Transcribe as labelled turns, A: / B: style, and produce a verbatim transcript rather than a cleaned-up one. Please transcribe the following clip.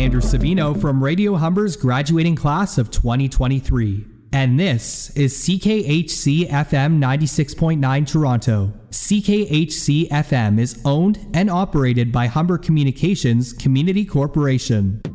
A: Andrew Savino from Radio Humber's graduating class of twenty twenty-three. And this is C K H C F M ninety-six point nine Toronto. C K H C F M is owned and operated by Humber Communications Community Corporation.